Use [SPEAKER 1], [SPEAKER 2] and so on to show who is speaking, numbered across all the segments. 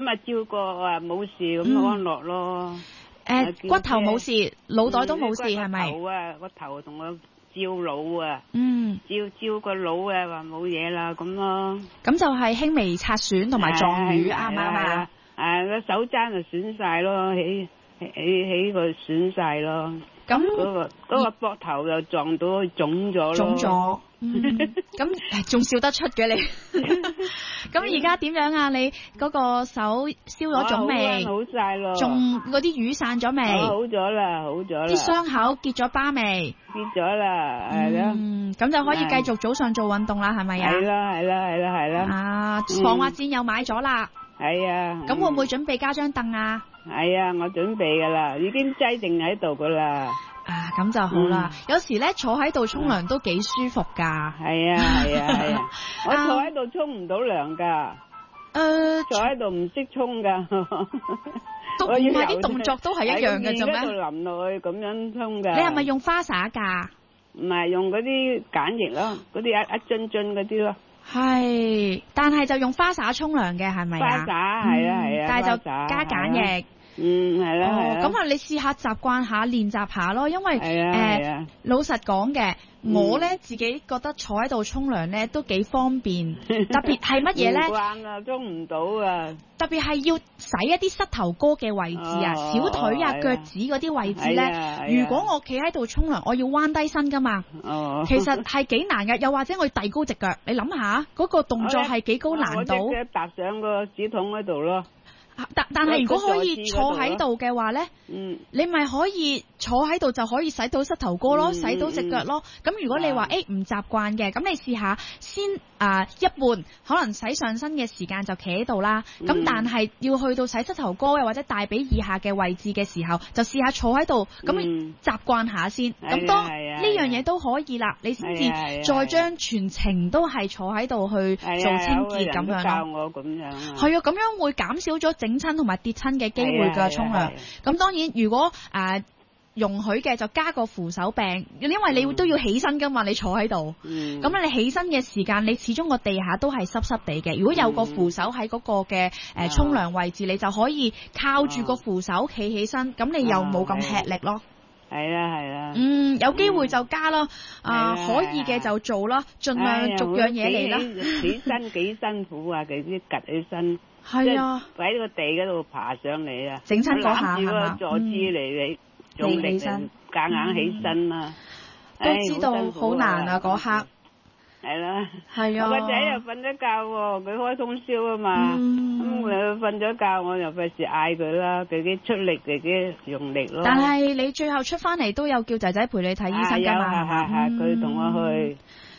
[SPEAKER 1] 啊照過話冇事咁安樂咯。
[SPEAKER 2] 骨頭冇事，腦袋都冇事係咪？
[SPEAKER 1] 個頭同我照腦啊，照個腦啊，話冇嘢啦咁咯。
[SPEAKER 2] 咁就係輕微擦損同埋撞瘀啱唔啱啊？
[SPEAKER 1] 個手踭就損晒咯，起個損晒咯。咁嗰個膊頭又撞到腫咗咯。
[SPEAKER 2] 腫咗，咁仲笑得出嘅你。咁而家點樣啊？你嗰個手燒咗腫未？
[SPEAKER 1] 好晒咯。
[SPEAKER 2] 仲嗰啲瘀散咗未？
[SPEAKER 1] 好咗啦，好咗啦。
[SPEAKER 2] 啲傷口結咗疤未？
[SPEAKER 1] 結咗啦，係咯。
[SPEAKER 2] 咁就可以繼續早上做運動啦，係咪啊？
[SPEAKER 1] 係啦。
[SPEAKER 2] 啊，防滑墊又買咗啦。
[SPEAKER 1] 係啊。
[SPEAKER 2] 咁會唔會準備加張凳啊？
[SPEAKER 1] 係啊，我準備噶啦，已經擠定喺度噶啦。
[SPEAKER 2] 啊，咁就好啦。有時咧坐喺度沖涼都幾舒服噶。
[SPEAKER 1] 係啊。我坐喺度沖唔到涼噶。坐喺度唔識沖噶。
[SPEAKER 2] 都唔係啲動作都係一樣嘅啫咩？
[SPEAKER 1] 喺度淋落去咁樣沖噶。
[SPEAKER 2] 你係咪用花灑噶？
[SPEAKER 1] 唔係，用嗰啲鹼液咯，嗰啲一樽樽嗰啲咯。
[SPEAKER 2] 係，但係就用花灑沖涼嘅係咪啊？
[SPEAKER 1] 花灑係啊，
[SPEAKER 2] 但係就加鹼液。
[SPEAKER 1] 係啦。
[SPEAKER 2] 咁啊，你試下習慣下練習下咯，因為老實講嘅，我咧自己覺得坐喺度沖涼咧都幾方便，特別係乜嘢咧？
[SPEAKER 1] 唔慣啊，沖唔到啊！
[SPEAKER 2] 特別係要洗一啲膝頭哥嘅位置啊，小腿啊、腳趾嗰啲位置咧。如果我企喺度沖涼，我要彎低身噶嘛。其實係幾難嘅，又或者我要遞高隻腳，你諗下嗰個動作係幾高難度。
[SPEAKER 1] 我隻腳搭上個紙筒嗰度咯。
[SPEAKER 2] 但係如果可以坐喺度嘅話呢，你咪可以坐喺度就可以洗到膝頭哥咯，洗到隻腳咯。咁如果你話唔習慣嘅，咁你試下先一半可能洗上身嘅時間就企喺度啦。咁但係要去到洗膝頭哥或者大髀以下嘅位置嘅時候，就試下坐喺度，咁習慣下先。咁當呢樣嘢都可以啦，你先至再將全程都係坐喺度去做清潔咁樣咯。教我咁樣。係啊，咁樣會減少咗整親同埋跌親嘅機會㗎。沖涼。咁當然如果容許嘅就加個扶手柄，因為你都要起身噶嘛，你坐喺度。咁你起身嘅時間，你始終個地下都係濕濕地嘅。如果有個扶手喺嗰個嘅沖涼位置，你就可以靠住個扶手企起身，咁你又冇咁吃力咯。係啦。有機會就加咯，可以嘅就做啦，盡量逐樣嘢嚟啦。
[SPEAKER 1] 起身幾辛苦啊，佢啲趌起身。
[SPEAKER 2] 係啊，
[SPEAKER 1] 喺個地嗰度爬上嚟啊，
[SPEAKER 2] 整親嗰下係嘛？
[SPEAKER 1] 坐姿嚟你用力夾硬起身啊，
[SPEAKER 2] 都知道好難啊嗰刻。
[SPEAKER 1] 係啦，
[SPEAKER 2] 係啊。
[SPEAKER 1] 我個仔又瞓咗覺喎，佢開通宵啊嘛，咁佢瞓咗覺，我又費事嗌佢啦，自己出力自己用力咯。
[SPEAKER 2] 但係你最後出翻嚟都有叫仔仔陪你睇醫生㗎嘛？
[SPEAKER 1] 係佢同我去。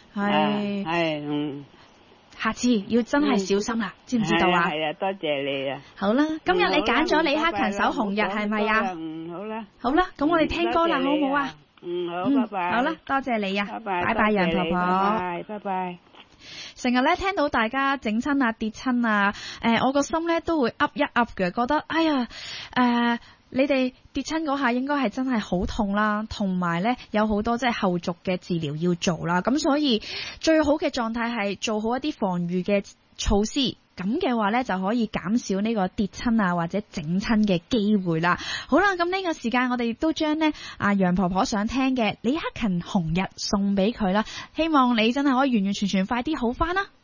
[SPEAKER 1] 係。
[SPEAKER 2] 下次要真係小心啦，知唔知道啊？
[SPEAKER 1] 係啊，多謝你啊！
[SPEAKER 2] 好啦，今日你揀咗李克勤首《紅日》係咪啊？
[SPEAKER 1] 好啦。
[SPEAKER 2] 好啦，咁我哋聽歌啦，好唔好啊？
[SPEAKER 1] 好，拜拜。
[SPEAKER 2] 好啦，多謝你啊！
[SPEAKER 1] 拜拜，
[SPEAKER 2] 楊婆婆。
[SPEAKER 1] 拜拜。
[SPEAKER 2] 成日咧聽到大家整親啊、跌親啊，我個心咧都會噏一噏嘅，覺得哎呀，你哋跌親嗰下應該係真係好痛啦，同埋呢有好多即係後續嘅治療要做啦，咁所以最好嘅狀態係做好一啲防禦嘅措施，咁嘅話呢就可以減少呢個跌親啊或者整親嘅機會啦。好啦，咁呢個時間我哋亦都將呢楊婆婆想聽嘅李克勤《紅日》送俾佢啦，希望你真係可以完完全全快啲好返啦。